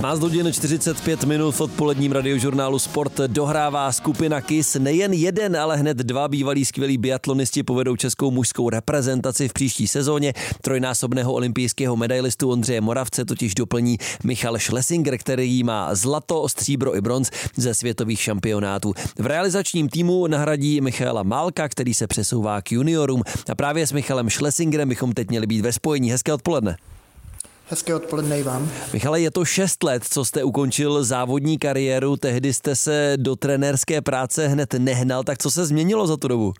12 hodin 45 minut v odpoledním radiožurnálu Sport dohrává skupina KIS. Nejen jeden, ale hned dva bývalí skvělí biatlonisti povedou českou mužskou reprezentaci v příští sezóně. Trojnásobného olympijského medailistu Ondřeje Moravce totiž doplní Michal Schlesinger, který má zlato, stříbro i bronz ze světových šampionátů. V realizačním týmu nahradí Michaela Málka, který se přesouvá k juniorům. A právě s Michalem Schlesingerem bychom teď měli být ve spojení. Hezké odpoledne. Hezké odpoledne i vám. Michale, je to 6 let, co jste ukončil závodní kariéru, tehdy jste se do trenérské práce hned nehnal, tak co se změnilo za tu dobu?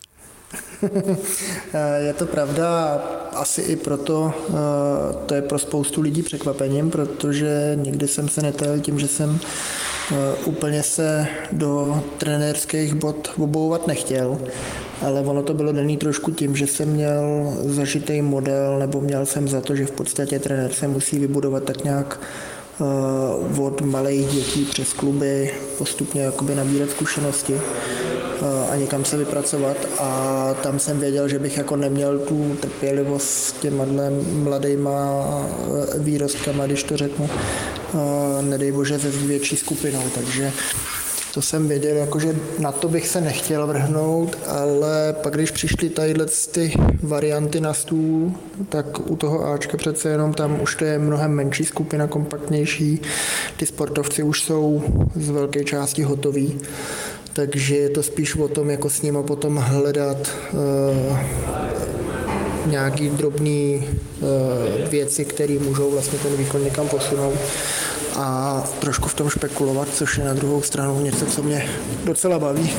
Je to pravda, asi i proto to je pro spoustu lidí překvapením, protože nikdy jsem se netajil tím, že jsem úplně se do trenérských bod obouvat nechtěl, ale ono to bylo daný trošku tím, že jsem měl zažitý model, nebo měl jsem za to, že v podstatě trenér se musí vybudovat tak nějak od malých dětí přes kluby, postupně jakoby nabírat zkušenosti a někam se vypracovat, a tam jsem věděl, že bych jako neměl tu trpělivost s těma mladýma výrostkama, když to řeknu, nedej bože se větší skupinou, takže to jsem věděl, jakože na to bych se nechtěl vrhnout, ale pak když přišly tadyhle ty varianty na stůl, tak u toho Ačka přece jenom tam už to je mnohem menší skupina, kompaktnější, ty sportovci už jsou z velké části hotoví, takže je to spíš o tom, jako s nimi potom hledat nějaký drobný věci, které můžou vlastně ten výkon někam posunout a trošku v tom špekulovat, což je na druhou stranu něco, co mě docela baví.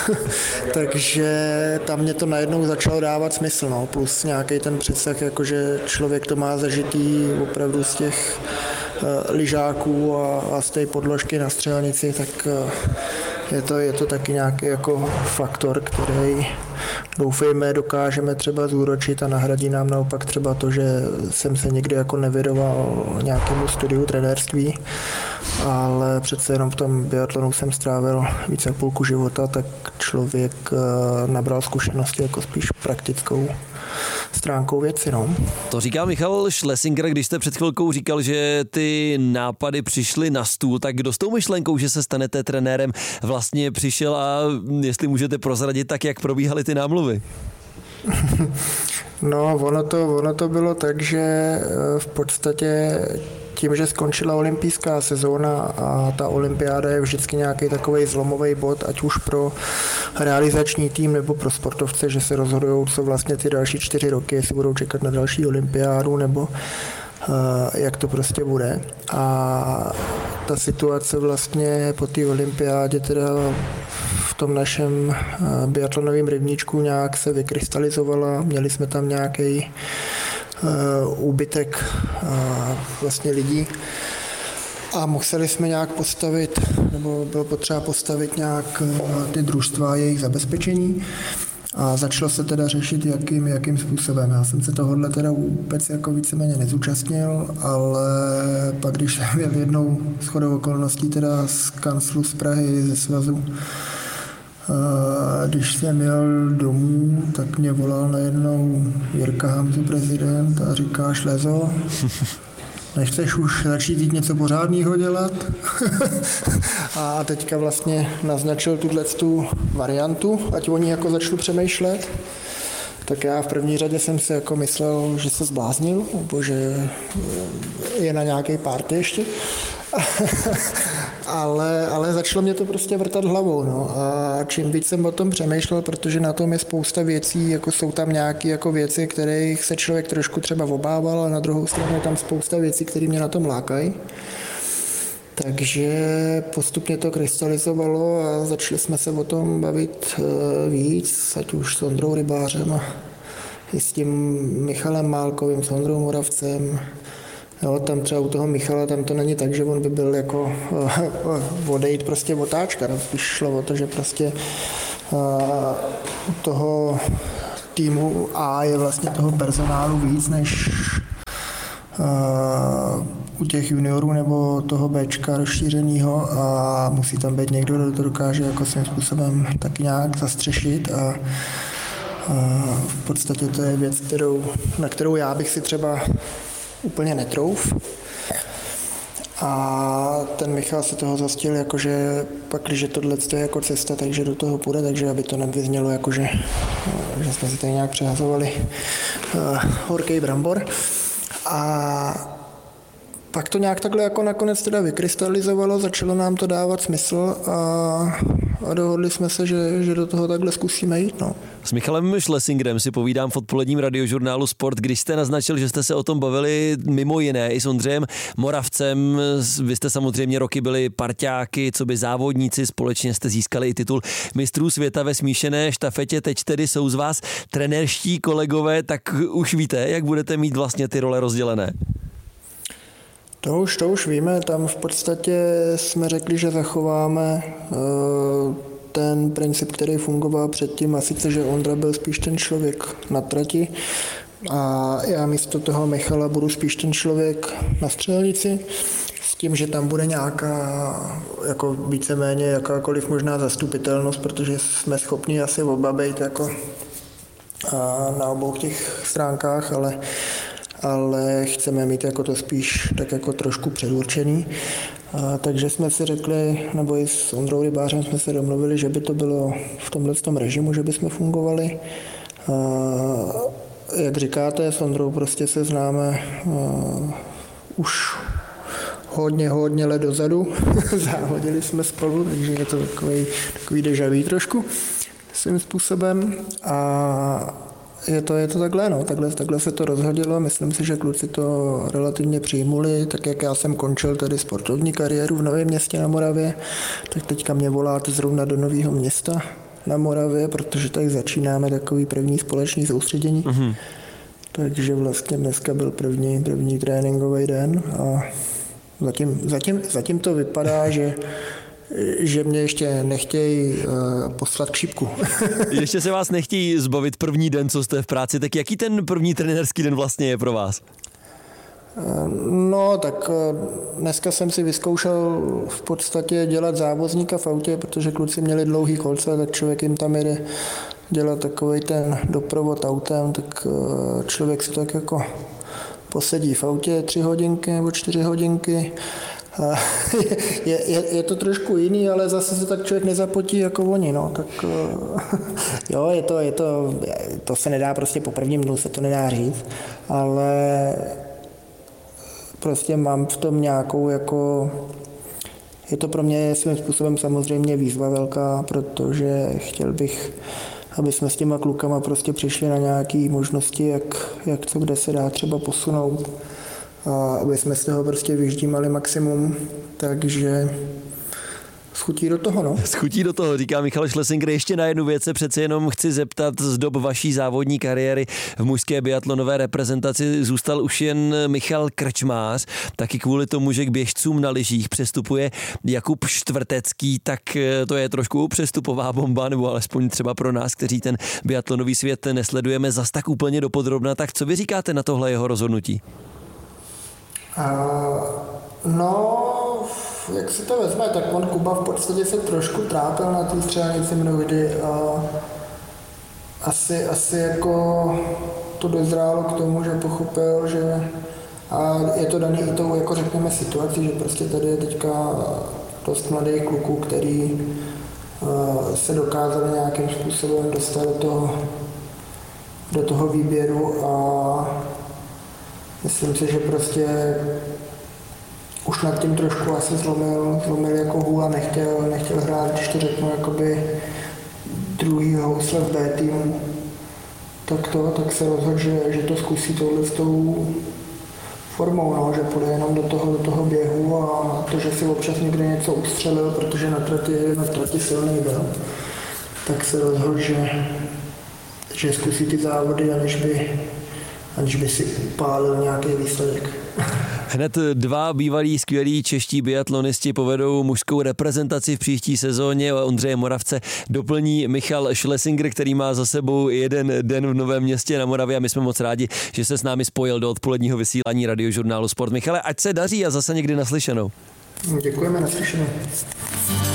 Takže tam mě to najednou začalo dávat smysl, no. Plus nějaký ten přesah, jakože člověk to má zažitý opravdu z těch lyžáků a z té podložky na střelnici, tak je to taky nějaký jako faktor, který doufejme dokážeme třeba zúročit a nahradí nám naopak třeba to, že jsem se nikdy jako nevědoval nějakému studiu trenérství, ale přece jenom v tom biatlonu jsem strávil více jak půlku života, tak člověk nabral zkušenosti jako spíš praktickou stránkou věci, no. To říká Michal Schlesinger, když jste před chvilkou říkal, že ty nápady přišly na stůl, tak kdo s tou myšlenkou, že se stanete trenérem, vlastně přišel a jestli můžete prozradit, tak jak probíhaly ty námluvy? No, ono to bylo tak, že v podstatě tím, že skončila olympijská sezóna a ta olympiáda je vždycky nějaký takovej zlomový bod, ať už pro realizační tým nebo pro sportovce, že se rozhodují, co vlastně ty další 4 roky, jestli budou čekat na další olympiádu nebo jak to prostě bude. A ta situace vlastně po té olympiádě teda v tom našem biatlonovém rybníčku nějak se vykrystalizovala, měli jsme tam nějaký úbytek vlastně lidí a museli jsme nějak postavit, nebo bylo potřeba postavit nějak ty družstva a jejich zabezpečení a začalo se teda řešit, jakým způsobem. Já jsem se tohohle teda vůbec jako víceméně nezúčastnil, ale pak, když jsem měl jednou shodou okolností teda z kanclu z Prahy, ze svazu, když jsem jel domů, tak mě volal najednou Jirka Hamzu, prezident, a říká: Šlezo, nechceš už začít jít něco pořádného dělat? A teďka vlastně naznačil tu variantu, ať oni jako začnu přemýšlet. Tak já v první řadě jsem si jako myslel, že se zbláznil, nebo že je na nějaké party ještě. ale začalo mě to prostě vrtat hlavou, no. A čím víc jsem o tom přemýšlel, protože na tom je spousta věcí, jako jsou tam nějaké jako věci, kterých se člověk trošku třeba obával, a na druhou stranu je tam spousta věcí, které mě na tom lákají. Takže postupně to krystalizovalo a začali jsme se o tom bavit víc, ať už s Ondrou Rybářem a i s tím Michalem Málkovým, s Ondrou Moravcem. Jo, tam třeba u toho Michala, tam to není tak, že on by byl jako odejít prostě otáčka. Spíš šlo o to, že prostě u toho týmu A je vlastně toho personálu víc než u těch juniorů nebo toho Bčka rozšířenýho a musí tam být někdo, kdo to dokáže jako svým způsobem tak nějak zastřešit a v podstatě to je věc, na kterou já bych si třeba úplně netrouf. A ten Michal se toho zastil, jakože pak, když tohle je jako cesta, takže do toho půjde, takže aby to nevyznělo, jakože že jsme si tady nějak přehazovali horký brambor. A pak to nějak takhle jako nakonec teda vykrystalizovalo, začalo nám to dávat smysl a dohodli jsme se, že do toho takhle zkusíme jít. No. S Michalem Schlesingerem si povídám v odpoledním radiožurnálu Sport, když jste naznačil, že jste se o tom bavili mimo jiné i s Ondřejem Moravcem. Vy jste samozřejmě roky byli parťáky, co by závodníci, společně jste získali i titul mistrů světa ve smíšené štafetě. Teď tedy jsou z vás trenérští kolegové, tak už víte, jak budete mít vlastně ty role rozdělené? To už víme, tam v podstatě jsme řekli, že zachováme ten princip, který fungoval předtím, a sice, že Ondra byl spíš ten člověk na trati a já místo toho Michala budu spíš ten člověk na střelnici, s tím, že tam bude nějaká jako víceméně jakákoliv možná zastupitelnost, protože jsme schopni asi oba být jako na obou těch stránkách, ale chceme mít jako to spíš tak jako trošku předurčený. Takže jsme si řekli, nebo i s Ondrou Rybářem jsme se domluvili, že by to bylo v tomhletom režimu, že by jsme fungovali. Jak říkáte, s Ondrou prostě se známe už hodně let dozadu. Závodili jsme spolu, takže je to takový déjà vu trošku svým způsobem. A je to takhle, no. Takhle se to rozhodilo. Myslím si, že kluci to relativně přijmuli. Tak jak já jsem končil tady sportovní kariéru v Novém Městě na Moravě, tak teďka mě voláte zrovna do Nového Města na Moravě, protože tady začínáme takový první společný soustředění. Mm-hmm. Takže vlastně dneska byl první tréninkový den a zatím to vypadá, že mě ještě nechtějí poslat k šípku. Ještě se vás nechtějí zbavit první den, co jste v práci, tak jaký ten první trenérský den vlastně je pro vás? No, tak dneska jsem si vyzkoušel v podstatě dělat závozníka v autě, protože kluci měli dlouhý kolce, tak člověk jim tam jede dělat takovej ten doprovod autem, tak člověk si tak jako posedí v autě 3 hodinky nebo 4 hodinky. Je to trošku jiný, ale zase se tak člověk nezapotí jako oni, no, tak jo, to se nedá prostě po prvním dnu se to nedá říct, ale prostě mám v tom nějakou jako, je to pro mě svým způsobem samozřejmě výzva velká, protože chtěl bych, aby jsme s těma klukama prostě přišli na nějaké možnosti, jak to kde se dá třeba posunout. A aby jsme z toho prostě vyždímali maximum, takže schutí do toho, no. Schutí do toho, říká Michal Schlesinger. Ještě na jednu věc se přece jenom chci zeptat, z dob vaší závodní kariéry v mužské biatlonové reprezentaci zůstal už jen Michal Krčmář, taky kvůli tomu, že k běžcům na lyžích přestupuje Jakub Štvrtecký, tak to je trošku přestupová bomba, nebo alespoň třeba pro nás, kteří ten biatlonový svět nesledujeme zas tak úplně dopodrobna. Tak co vy říkáte na tohle jeho rozhodnutí? No, jak si to vezme, tak on Kuba v podstatě se trošku trápil na té střelnici mnohdy a asi jako to dozrálo k tomu, že pochopil, že a je to daný i tou, jako řekněme, situací, že prostě tady je teďka dost mladých kluků, který se dokázali nějakým způsobem dostat do toho výběru a myslím si, že prostě už nad tím trošku asi zlomil jako hůl a nechtěl hrát, když to řeknu, jakoby druhý housle v B týmu, tak se rozhodl, že to zkusí tohle s tou formou, no, že půjde jenom do toho běhu a to, že si občas někde něco ustřelil, protože na trati silný byl, tak se rozhodl, že zkusí ty závody, aniž by si upálil nějaký výsledek. Hned 2 bývalí skvělí čeští biatlonisti povedou mužskou reprezentaci v příští sezóně. Ondřeje Moravce doplní Michal Schlesinger, který má za sebou jeden den v Novém Městě na Moravě a my jsme moc rádi, že se s námi spojil do odpoledního vysílání radiožurnálu Sport. Michale, ať se daří a zase někdy naslyšenou. Děkujeme, naslyšenou.